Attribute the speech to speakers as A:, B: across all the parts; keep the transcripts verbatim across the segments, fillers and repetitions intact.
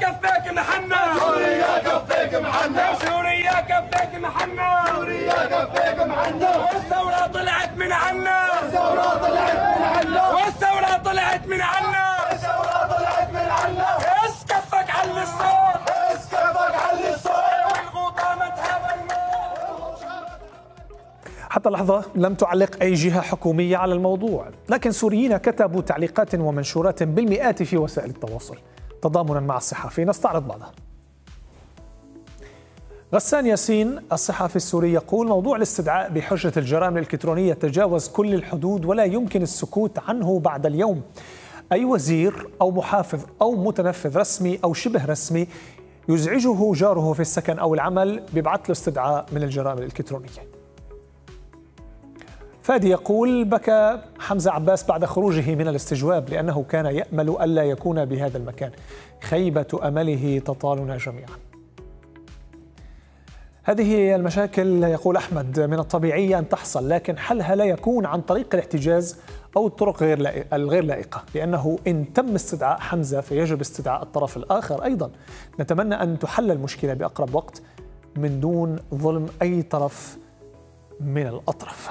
A: كفيك محنة،
B: سوريا كفيك محنة،
A: سوريا كفيك محنة،
B: سوريا كفيك محنة.
A: والثورة طلعت من عنا،
B: الثورة طلعت من عنا،
A: والثورة طلعت من عنا،
B: الثورة طلعت من عنا.
A: اس كفك على الصوت،
B: اس كفك على الصوت،
A: والغوطة تهاب الموت.
C: حتى اللحظة لم تعلق أي جهة حكومية على الموضوع، لكن سوريين كتبوا تعليقات ومنشورات بالمئات في وسائل التواصل تضامنا مع الصحفي. نستعرض بعضها. غسان ياسين الصحفي السوري يقول: موضوع الاستدعاء بحجة الجرائم الإلكترونية تجاوز كل الحدود ولا يمكن السكوت عنه بعد اليوم. أي وزير أو محافظ أو متنفذ رسمي أو شبه رسمي يزعجه جاره في السكن أو العمل بيبعث له استدعاء من الجرائم الإلكترونية. فادي يقول: بكى حمزة عباس بعد خروجه من الاستجواب لأنه كان يأمل ألا يكون بهذا المكان. خيبة أمله تطالنا جميعا. هذه المشاكل يقول أحمد من الطبيعي أن تحصل، لكن حلها لا يكون عن طريق الاحتجاز أو الطرق غير الغير لائقة، لأنه إن تم استدعاء حمزة فيجب استدعاء الطرف الآخر أيضا. نتمنى أن تحل المشكلة بأقرب وقت من دون ظلم أي طرف من الأطراف.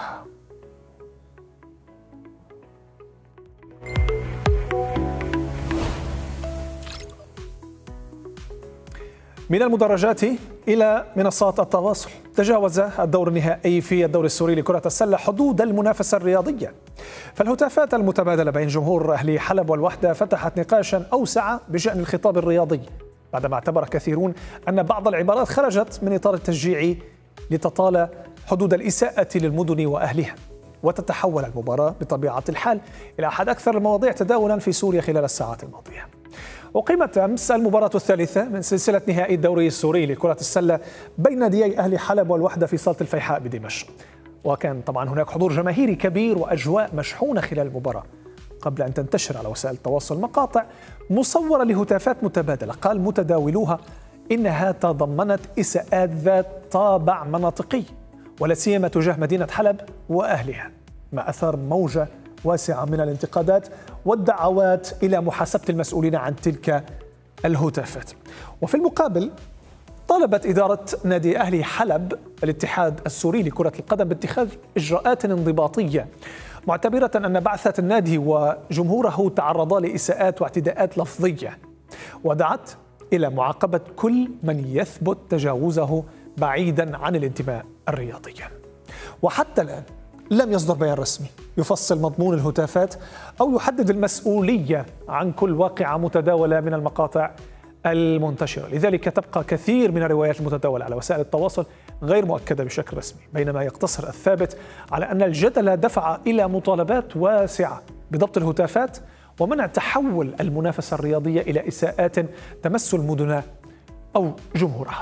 C: من المدرجات إلى منصات التواصل، تجاوز الدور النهائي في الدوري السوري لكرة السلة حدود المنافسة الرياضية، فالهتافات المتبادلة بين جمهور أهل حلب والوحدة فتحت نقاشا أوسع بشأن الخطاب الرياضي، بعدما اعتبر كثيرون أن بعض العبارات خرجت من إطار التشجيع لتطال حدود الإساءة للمدن وأهلها، وتتحول المباراة بطبيعة الحال إلى أحد أكثر المواضيع تداولا في سوريا خلال الساعات الماضية. أقيمت أمس المباراة الثالثة من سلسلة نهائي الدوري السوري لكرة السلة بين ناديي أهل حلب والوحدة في صالة الفيحاء بدمشق، وكان طبعا هناك حضور جماهيري كبير وأجواء مشحونة خلال المباراة، قبل أن تنتشر على وسائل التواصل مقاطع مصورة لهتافات متبادلة قال متداولوها إنها تضمنت إساءات ذات طابع مناطقي ولا سيما تجاه مدينة حلب وأهلها، ما أثار موجة واسعة من الانتقادات والدعوات إلى محاسبة المسؤولين عن تلك الهتافات. وفي المقابل طالبت إدارة نادي أهلي حلب الاتحاد السوري لكرة القدم باتخاذ إجراءات انضباطية، معتبرة أن بعثة النادي وجمهوره تعرضا لإساءات واعتداءات لفظية، ودعت إلى معاقبة كل من يثبت تجاوزه بعيدا عن الانتماء الرياضي. وحتى الآن لم يصدر بيان رسمي يفصل مضمون الهتافات أو يحدد المسؤولية عن كل واقعة متداولة من المقاطع المنتشرة، لذلك تبقى كثير من الروايات المتداولة على وسائل التواصل غير مؤكدة بشكل رسمي، بينما يقتصر الثابت على أن الجدل دفع إلى مطالبات واسعة بضبط الهتافات ومنع تحول المنافسة الرياضية إلى إساءات تمس المدن أو جمهورها.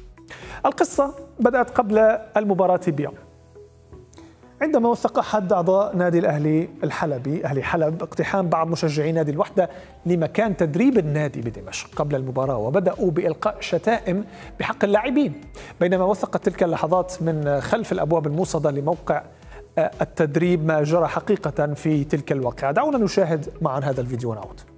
C: القصة بدأت قبل المباراة بيوم، عندما وثق أحد أعضاء نادي الأهلي الحلبي أهلي حلب اقتحام بعض مشجعي نادي الوحدة لمكان تدريب النادي بدمشق قبل المباراة، وبدأوا بإلقاء شتائم بحق اللاعبين، بينما وثقت تلك اللحظات من خلف الأبواب الموصدة لموقع التدريب ما جرى حقيقة في تلك الواقعة. دعونا نشاهد معا هذا الفيديو ونعود.